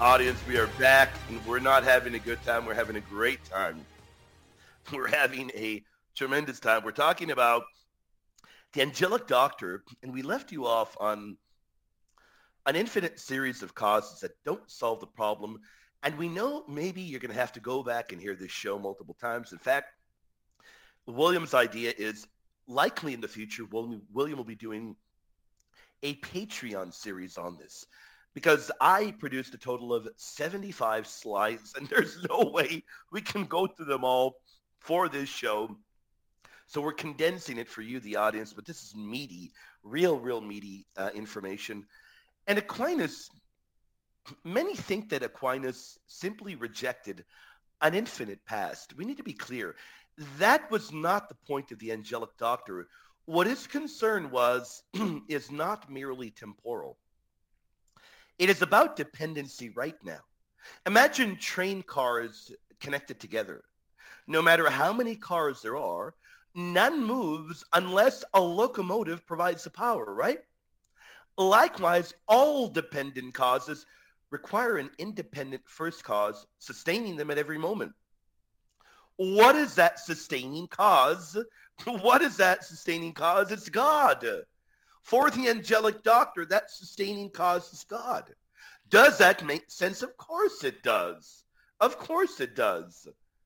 Audience, we are back, and we're not having a good time. We're having a great time. We're having a tremendous time. We're talking about the angelic doctor, and we left you off on an infinite series of causes that don't solve the problem. And we know maybe you're going to have to go back and hear this show multiple times. In fact, William's idea is likely in the future, William will be doing a Patreon series on this because I produced a total of 75 slides, and there's no way we can go through them all for this show. So we're condensing it for you, the audience, but this is meaty, real meaty information. And Aquinas, many think that Aquinas simply rejected an infinite past. We need to be clear. That was not the point of the angelic doctor. What his concern was is not merely temporal. It is about dependency right now. Imagine train cars connected together. No matter how many cars there are, none moves unless a locomotive provides the power, right? Likewise, all dependent causes require an independent first cause sustaining them at every moment. What is that sustaining cause? What is that sustaining cause? It's God. For the angelic doctor, that sustaining cause is God. Does that make sense? Of course it does. Of course it does.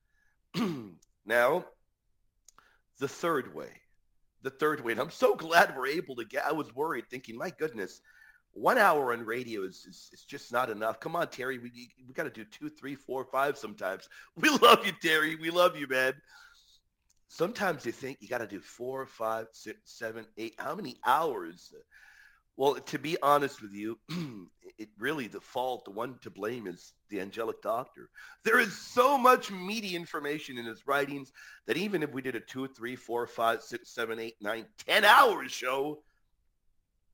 Now, the third way. The third way. And I'm so glad we're able to I was worried thinking, my goodness, 1 hour on radio is just not enough. Come on, Terry. We got to do 2, 3, 4, 5 sometimes. We love you, Terry. We love you, man. Sometimes you think you got to do 4, 5, 6, 7, 8. How many hours? Well, to be honest with you, it really the one to blame is the angelic doctor. There is so much meaty information in his writings that even if we did a 2, 3, 4, 5, 6, 7, 8, 9, 10 hours show,